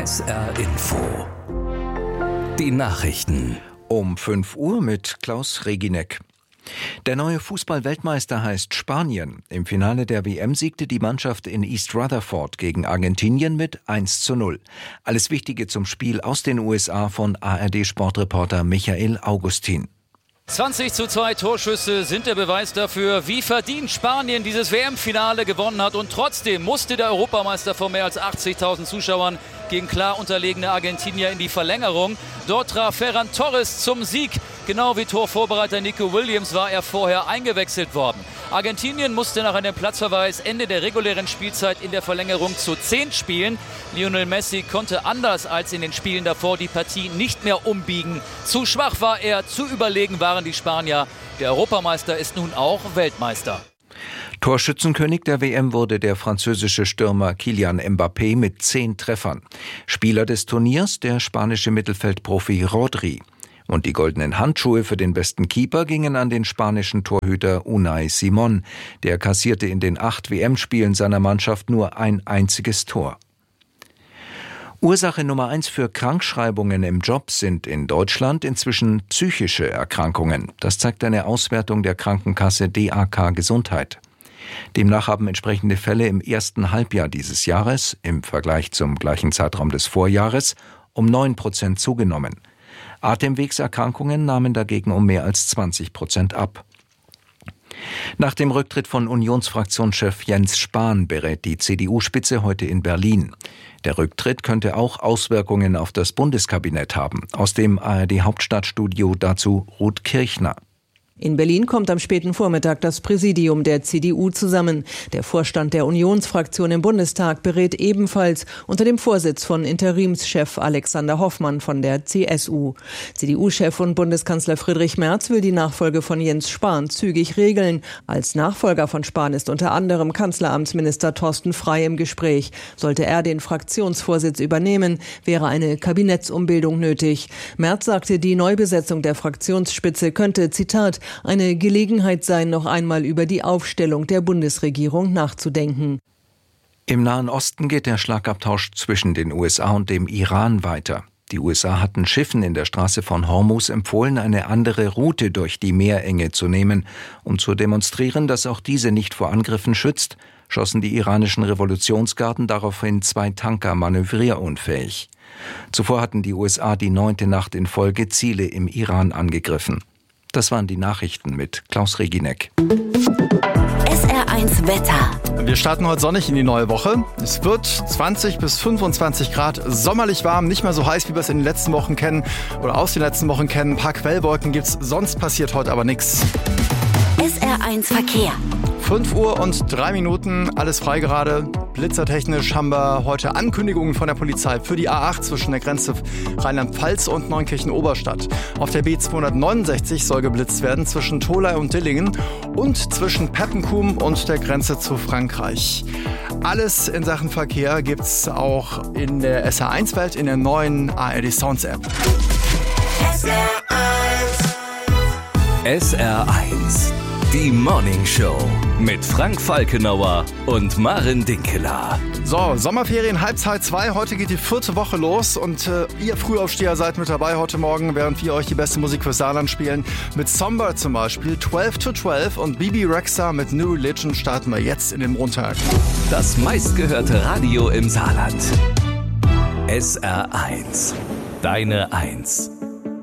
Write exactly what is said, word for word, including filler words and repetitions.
S R Info. Die Nachrichten. Um fünf Uhr mit Klaus Regineck. Der neue Fußball-Weltmeister heißt Spanien. Im Finale der W M siegte die Mannschaft in East Rutherford gegen Argentinien mit eins zu null. Alles Wichtige zum Spiel aus den U S A von A R D-Sportreporter Michael Augustin. zwanzig zu zwei Torschüsse sind der Beweis dafür, wie verdient Spanien dieses W M-Finale gewonnen hat. Und trotzdem musste der Europameister vor mehr als achtzigtausend Zuschauern gegen klar unterlegene Argentinier in die Verlängerung. Dort traf Ferran Torres zum Sieg. Genau wie Torvorbereiter Nico Williams war er vorher eingewechselt worden. Argentinien musste nach einem Platzverweis Ende der regulären Spielzeit in der Verlängerung zu zehn spielen. Lionel Messi konnte anders als in den Spielen davor die Partie nicht mehr umbiegen. Zu schwach war er, zu überlegen waren die Spanier. Der Europameister ist nun auch Weltmeister. Torschützenkönig der W M wurde der französische Stürmer Kylian Mbappé mit zehn Treffern. Spieler des Turniers der spanische Mittelfeldprofi Rodri. Und die goldenen Handschuhe für den besten Keeper gingen an den spanischen Torhüter Unai Simón. Der kassierte in den acht W M-Spielen seiner Mannschaft nur ein einziges Tor. Ursache Nummer eins für Krankschreibungen im Job sind in Deutschland inzwischen psychische Erkrankungen. Das zeigt eine Auswertung der Krankenkasse D A K Gesundheit. Demnach haben entsprechende Fälle im ersten Halbjahr dieses Jahres, im Vergleich zum gleichen Zeitraum des Vorjahres, um neun Prozent zugenommen. Atemwegserkrankungen nahmen dagegen um mehr als zwanzig Prozent ab. Nach dem Rücktritt von Unionsfraktionschef Jens Spahn berät die C D U-Spitze heute in Berlin. Der Rücktritt könnte auch Auswirkungen auf das Bundeskabinett haben. Aus dem A R D-Hauptstadtstudio dazu Ruth Kirchner. In Berlin kommt am späten Vormittag das Präsidium der C D U zusammen. Der Vorstand der Unionsfraktion im Bundestag berät ebenfalls unter dem Vorsitz von Interimschef Alexander Hoffmann von der C S U. C D U-Chef und Bundeskanzler Friedrich Merz will die Nachfolge von Jens Spahn zügig regeln. Als Nachfolger von Spahn ist unter anderem Kanzleramtsminister Thorsten Frey im Gespräch. Sollte er den Fraktionsvorsitz übernehmen, wäre eine Kabinettsumbildung nötig. Merz sagte, die Neubesetzung der Fraktionsspitze könnte, Zitat, eine Gelegenheit sein, noch einmal über die Aufstellung der Bundesregierung nachzudenken. Im Nahen Osten geht der Schlagabtausch zwischen den U S A und dem Iran weiter. Die U S A hatten Schiffen in der Straße von Hormuz empfohlen, eine andere Route durch die Meerenge zu nehmen. Um zu demonstrieren, dass auch diese nicht vor Angriffen schützt, schossen die iranischen Revolutionsgarden daraufhin zwei Tanker manövrierunfähig. Zuvor hatten die U S A die neunte Nacht in Folge Ziele im Iran angegriffen. Das waren die Nachrichten mit Klaus Regineck. S R eins Wetter. Wir starten heute sonnig in die neue Woche. Es wird zwanzig bis fünfundzwanzig Grad, sommerlich warm, nicht mehr so heiß, wie wir es in den letzten Wochen kennen oder aus den letzten Wochen kennen. Ein paar Quellwolken gibt's, sonst passiert heute aber nichts. S R eins Verkehr. fünf Uhr und drei Minuten, alles frei gerade. Blitzertechnisch haben wir heute Ankündigungen von der Polizei für die A acht zwischen der Grenze Rheinland-Pfalz und Neunkirchen-Oberstadt. Auf der B zweihundertneunundsechzig soll geblitzt werden zwischen Tholey und Dillingen und zwischen Peppenkum und der Grenze zu Frankreich. Alles in Sachen Verkehr gibt's auch in der S R eins Welt in der neuen A R D Sounds App. S R eins. S R eins. Die Morning Show mit Frank Falkenauer und Maren Dinkeler. So, Sommerferien, Halbzeit zwei. Heute geht die vierte Woche los und äh, ihr Frühaufsteher seid mit dabei heute Morgen, während wir euch die beste Musik fürs Saarland spielen. Mit Somber zum Beispiel, zwölf to zwölf und Bibi Rexha mit New Religion starten wir jetzt in den Montag. Das meistgehörte Radio im Saarland. S R eins. Deine Eins.